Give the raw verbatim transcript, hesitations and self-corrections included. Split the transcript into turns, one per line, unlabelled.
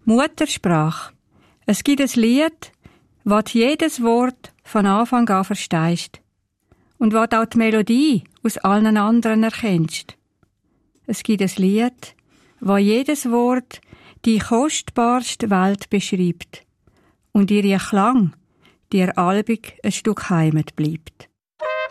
Muttersprache. Es gibt ein Lied, wo du jedes Wort von Anfang an verstehst und wo du auch die Melodie aus allen anderen erkennst. Es gibt ein Lied, wo jedes Wort die kostbarste Welt beschreibt und ihr Klang dir albig ein Stück Heimat bleibt.